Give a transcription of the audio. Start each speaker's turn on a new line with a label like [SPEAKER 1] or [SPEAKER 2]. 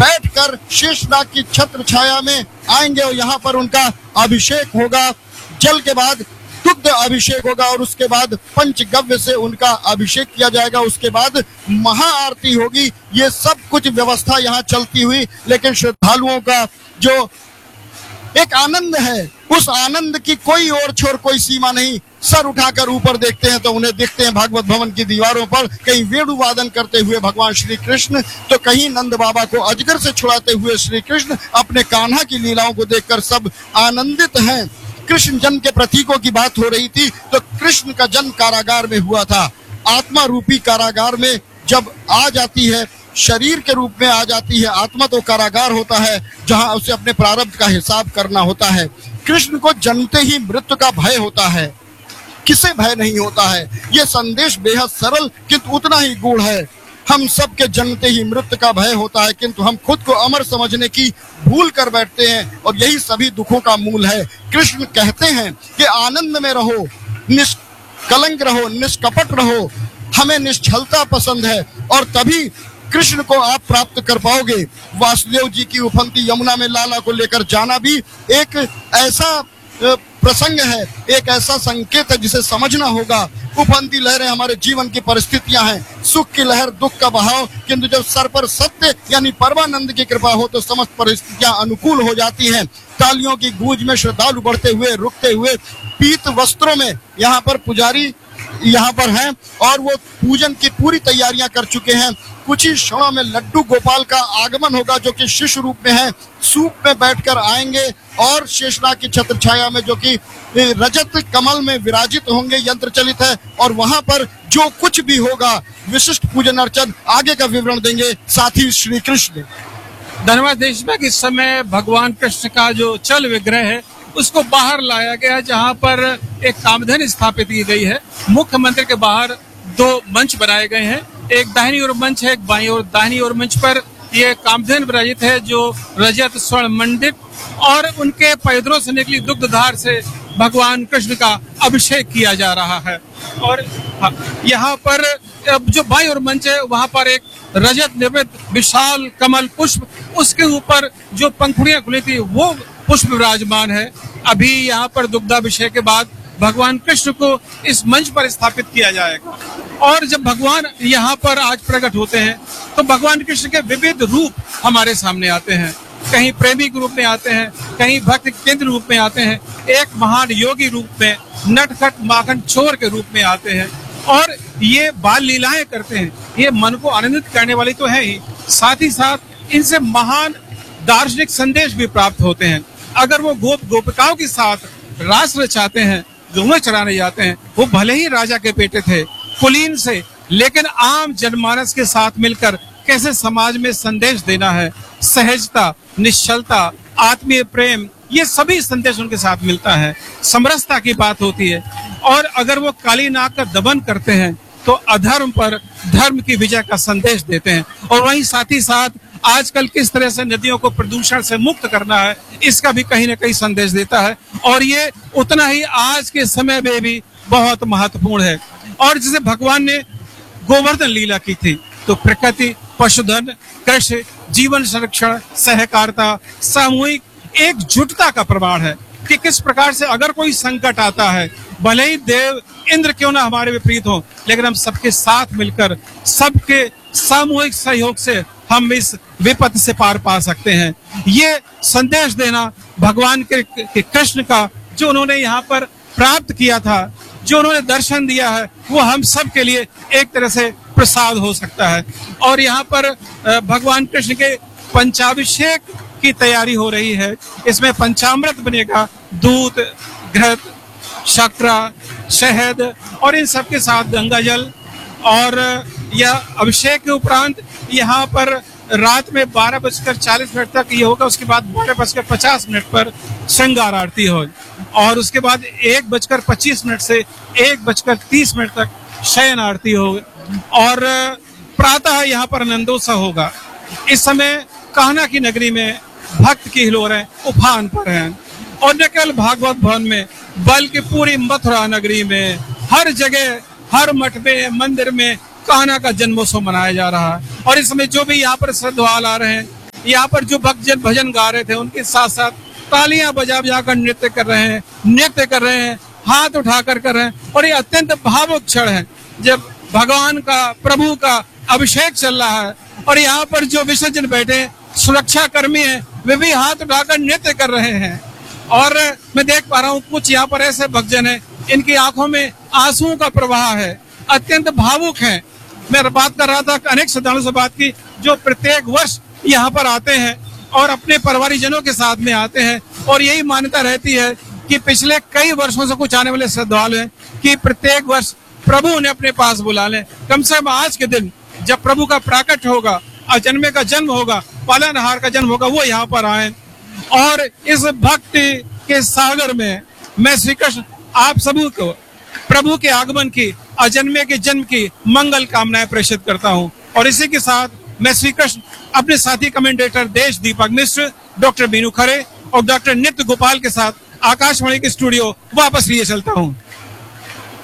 [SPEAKER 1] बैठकर शेषनाग की छत्र छाया में आएंगे और यहाँ पर उनका अभिषेक होगा। जल के बाद दुग्ध अभिषेक होगा और उसके बाद पंचगव्य से उनका अभिषेक किया जाएगा। उसके बाद महाआरती होगी। ये सब कुछ व्यवस्था यहाँ चलती हुई, लेकिन श्रद्धालुओं का जो एक आनंद है, उस आनंद की कोई और छोर कोई सीमा नहीं। सर उठाकर ऊपर देखते हैं तो उन्हें देखते हैं भागवत भवन की दीवारों पर कहीं वेणु वादन करते हुए भगवान श्री कृष्ण, तो कहीं नंद बाबा को अजगर से छुड़ाते हुए श्री कृष्ण। अपने कान्हा की लीलाओं को देखकर सब आनंदित हैं। कृष्ण जन्म के प्रतीकों की बात हो रही थी, तो कृष्ण का जन्म कारागार में हुआ था। आत्मा रूपी कारागार में जब आ जाती है, शरीर के रूप में आ जाती है आत्मा, तो कारागार होता है जहां उसे अपने प्रारब्ध का हिसाब करना होता है। कृष्ण को जन्मते ही मृत्यु का भय होता है, किसे भय नहीं होता है। यह संदेश बेहद सरल किंतु उतना ही गूढ़ है। हम सब के जन्मते ही मृत्यु का भय होता है, किंतु हम खुद को अमर समझने की भूल कर बैठते हैं और यही सभी दुखों का मूल है। कृष्ण कहते हैं कि आनंद में रहो, निष्कलंक रहो, निष्कपट रहो, हमें निश्चलता पसंद है और तभी कृष्ण को आप प्राप्त कर पाओगे। वासुदेव जी की उफनती यमुना में लाला को लेकर जाना भी एक ऐसा प्रसंग है, एक ऐसा संकेत है जिसे समझना होगा। उफनती लहरें हमारे जीवन की परिस्थितियां हैं, सुख की लहर, दुख का बहाव, किंतु जब सर पर सत्य यानी परमानंद की कृपा हो तो समस्त परिस्थितियां अनुकूल हो जाती हैं। तालियों की गूंज में श्रद्धालु बढ़ते हुए, रुकते हुए, पीत वस्त्रों में यहाँ पर पुजारी यहाँ पर हैं और वो पूजन की पूरी तैयारियां कर चुके हैं। कुछ ही क्षणों में लड्डू गोपाल का आगमन होगा, जो कि शिष्य रूप में है, सूप में बैठकर आएंगे और शेषनाग की छत्र छाया में, जो कि रजत कमल में विराजित होंगे, यंत्र चलित है, और वहां पर जो कुछ भी होगा विशिष्ट पूजन अर्चन आगे का विवरण देंगे साथी श्री कृष्ण।
[SPEAKER 2] धन्यवाद देशभक्त। इस समय भगवान कृष्ण का जो चल विग्रह है उसको बाहर लाया गया है, जहां पर एक कामधेनु स्थापित की गई है। मुख्य मंदिर के बाहर दो मंच बनाए गए हैं, एक दाहिनी ओर मंच है, एक बाईं ओर। दाहिनी ओर मंच पर ये कामधेनु विराजित है जो रजत स्वर्ण मंडित, और उनके पैदरों से निकली दुग्धधार से भगवान कृष्ण का अभिषेक किया जा रहा है। और यहाँ पर जो बाईं ओर मंच है वहां पर एक रजत निर्मित विशाल कमल पुष्प, उसके ऊपर जो पंखुड़ियां खुली थी वो पुष्प विराजमान है। अभी यहाँ पर दुग्धाभिषेक के बाद भगवान कृष्ण को इस मंच पर स्थापित किया जाएगा। और जब भगवान यहाँ पर आज प्रकट होते हैं तो भगवान कृष्ण के विविध रूप हमारे सामने आते हैं। कहीं प्रेमी के रूप में आते हैं, कहीं भक्त केंद्र रूप में आते हैं, एक महान योगी रूप में, नटखट माखन चोर के रूप में आते हैं, और ये बाल लीलाएं करते हैं। ये मन को आनंदित करने वाली तो है ही, साथ ही साथ इनसे महान दार्शनिक संदेश भी प्राप्त होते हैं। अगर वो गोपिकाओं के साथ रास रचाते हैं, गौएं चराने जाते हैं, वो भले ही राजा के बेटे थे कुलीन से, लेकिन आम जनमानस के साथ मिलकर कैसे समाज में संदेश देना है, सहजता, निश्चलता, आत्मीय प्रेम, ये सभी संदेश उनके साथ मिलता है। समरसता की बात होती है। और अगर वो काली नाग का दमन करते हैं तो अधर्म पर धर्म की विजय का संदेश देते हैं। और वहीं साथ ही साथ आजकल किस तरह से नदियों को प्रदूषण से मुक्त करना है, इसका भी कहीं ना कहीं संदेश देता है। और ये उतना ही आज के समय में भी बहुत महत्वपूर्ण है। और जैसे भगवान ने गोवर्धन लीला की थी, तो प्रकृति, पशुधन, कृषि, जीवन संरक्षण, सहकारिता, सामूहिक एकजुटता का प्रमाण है कि किस प्रकार से अगर कोई संकट आता है, भले ही देव इंद्र क्यों ना हमारे विपरीत हो, लेकिन हम सबके साथ मिलकर, सबके सामूहिक सहयोग से हम इस विपत्ति से पार पा सकते हैं। ये संदेश देना भगवान के कृष्ण का जो उन्होंने यहाँ पर प्राप्त किया था, जो उन्होंने दर्शन दिया है, वो हम सब के लिए एक तरह से प्रसाद हो सकता है। और यहाँ पर भगवान कृष्ण के पंचाभिषेक की तैयारी हो रही है। इसमें पंचामृत बनेगा, दूध, घृत, शर्करा, शहद और इन सब के साथ गंगा जल। और यह अभिषेक के उपरांत यहाँ पर रात में 12:40 तक ये होगा। उसके बाद 12:50 पर श्रृंगार आरती हो, और उसके बाद 1:25 से 1:30 तक शयन आरती हो, और प्रातः यहाँ पर नंदोत्सव होगा। इस समय कान्हा की नगरी में भक्त की हिलोरें उफान पर हैं, और न केवल भागवत भवन में बल्कि पूरी मथुरा नगरी में हर जगह, हर मठ में, मंदिर में कान्हा का जन्मोत्सव मनाया जा रहा है। और इस समय जो भी यहाँ पर श्रद्धालु आ रहे हैं यहाँ पर जो भक्तजन भजन गा रहे थे उनके साथ साथ तालियां बजा बजा कर नृत्य कर रहे हैं, हाथ उठाकर कर रहे हैं। और ये अत्यंत भावुक क्षण है जब भगवान का, प्रभु का अभिषेक चल रहा है और यहाँ पर जो विसर्जन बैठे सुरक्षा कर्मी हैं वे भी हाथ उठाकर नृत्य कर रहे हैं। और मैं देख पा रहा हूँ कुछ यहाँ पर ऐसे भक्तजन हैं, इनकी आंखों में आंसुओं का प्रवाह है, अत्यंत भावुक हैं। मैं बात कर रहा था, अनेक श्रद्धालुओं से बात की जो प्रत्येक वर्ष यहाँ पर आते हैं और अपने परिवारजनों के साथ में आते हैं। और यही मान्यता रहती है कि पिछले कई वर्षों से कुछ आने वाले श्रद्धालु हैं कि प्रत्येक वर्ष प्रभु उन्हें अपने पास बुला लें। कम से कम आज के दिन जब प्रभु का प्राकट्य होगा, अजन्मे का जन्म होगा, पालनहार का जन्म होगा, वो यहाँ पर आए। और इस भक्ति के सागर में मैं श्री कृष्ण आप सभी को प्रभु के आगमन की, अजन्मे के जन्म की मंगल कामनाएं प्रेषित करता हूं। और इसी के साथ मैं श्री कृष्ण अपने साथी कमेंटेटर देश दीपक मिश्र, डॉक्टर बीनू खरे और डॉक्टर नित्य गोपाल के साथ आकाशवाणी के स्टूडियो वापस लिए चलता हूं।